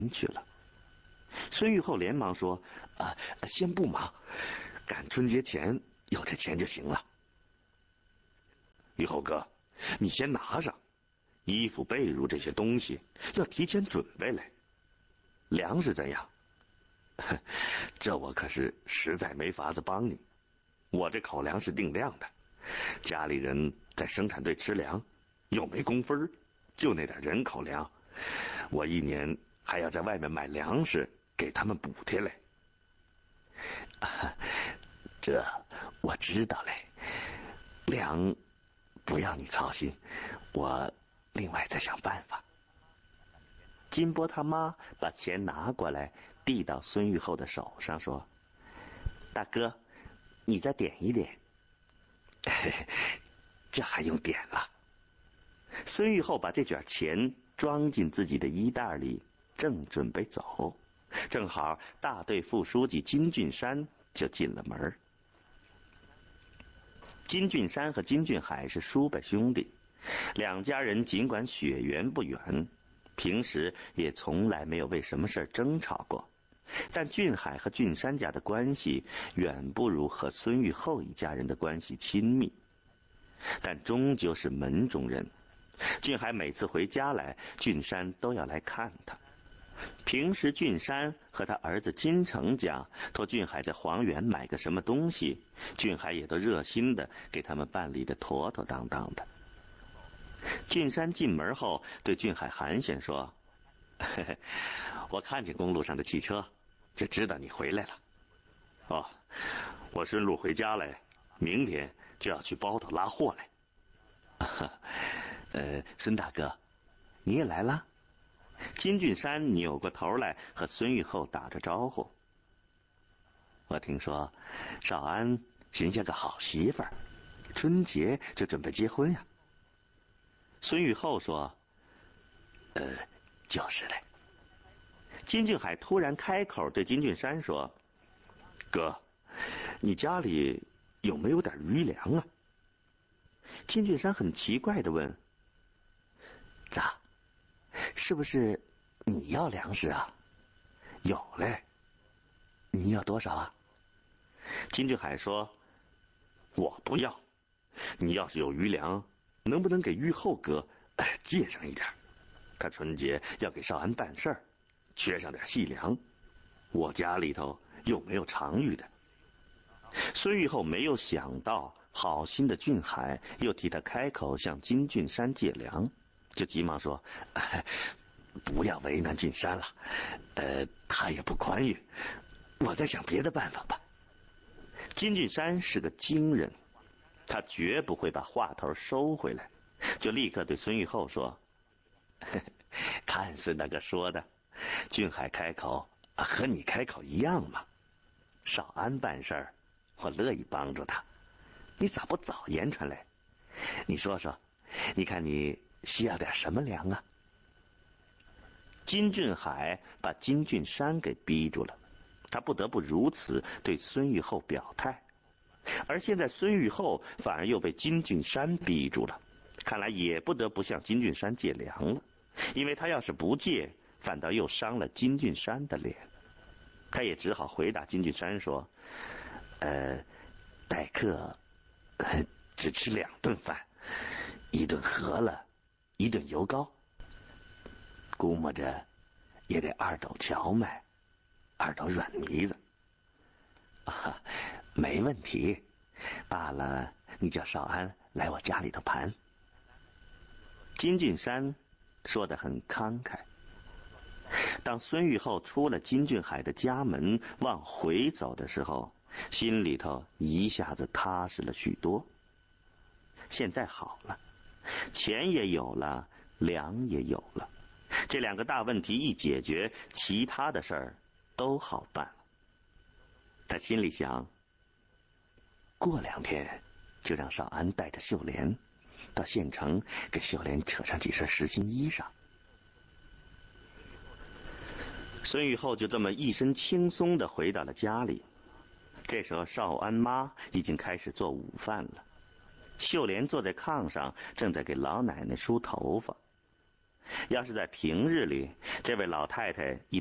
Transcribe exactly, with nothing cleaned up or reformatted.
去了。孙玉厚连忙说：“啊，先不忙，赶春节前有这钱就行了。”玉厚哥，你先拿上，衣服、被褥这些东西要提前准备来。粮食怎样？这我可是实在没法子帮你。我这口粮是定量的，家里人在生产队吃粮，又没工分，就那点人口粮，我一年还要在外面买粮食给他们补贴嘞。啊，这我知道嘞，粮不要你操心，我另外再想办法。金波他妈把钱拿过来，递到孙玉厚的手上，说：“大哥，你再点一点。”这还用点了？孙玉厚把这卷钱装进自己的衣袋里，正准备走，正好大队副书记金俊山就进了门。金俊山和金俊海是叔伯兄弟，两家人尽管血缘不远，平时也从来没有为什么事争吵过，但俊海和俊山家的关系远不如和孙玉厚一家人的关系亲密，但终究是门中人。俊海每次回家来，俊山都要来看他。平时俊山和他儿子金城家托俊海在黄原买个什么东西，俊海也都热心的给他们办理的妥妥当当的。俊山进门后对俊海寒暄说：“嘿嘿，我看见公路上的汽车，就知道你回来了。哦，我顺路回家来，明天就要去包头拉货来。啊”呃，孙大哥，你也来了？金俊山扭过头来和孙玉厚打着招呼：“我听说少安寻下个好媳妇儿，春节就准备结婚呀。”孙玉厚说：“呃，就是嘞。”金俊海突然开口对金俊山说：“哥，你家里有没有点余粮啊？”金俊山很奇怪地问：“咋？是不是你要粮食啊？”“有嘞。”“你要多少啊？”金俊海说：“我不要，你要是有余粮，能不能给玉厚哥、哎、借上一点？他春节要给少安办事儿，缺上点细粮，我家里头又没有常余的。”孙玉厚没有想到好心的俊海又替他开口向金俊山借粮，就急忙说：“哎，不要为难俊山了，呃，他也不宽裕，我再想别的办法吧。”金俊山是个精人，他绝不会把话头收回来，就立刻对孙玉厚说：“看孙大哥说的，俊海开口和你开口一样嘛。少安办事儿，我乐意帮助他，你咋不早言传来？你说说，你看你需要点什么粮啊？”金俊海把金俊山给逼住了，他不得不如此对孙玉厚表态。而现在孙玉厚反而又被金俊山逼住了，看来也不得不向金俊山借粮了，因为他要是不借，反倒又伤了金俊山的脸。他也只好回答金俊山说：“呃，待客、呃、只吃两顿饭，一顿饸饹，一顿油糕，估摸着也得二斗荞麦，二斗软糜子。啊，没问题，罢了，你叫少安来我家里头盘。”金俊山说得很慷慨。当孙玉厚出了金俊海的家门往回走的时候，心里头一下子踏实了许多。现在好了，钱也有了，粮也有了，这两个大问题一解决，其他的事儿都好办了。他心里想，过两天就让少安带着秀莲到县城给秀莲扯上几身实心衣裳。孙玉厚就这么一身轻松地回到了家里。这时候少安妈已经开始做午饭了，秀莲坐在炕上正在给老奶奶梳头发。 要是在平日里，这位老太太一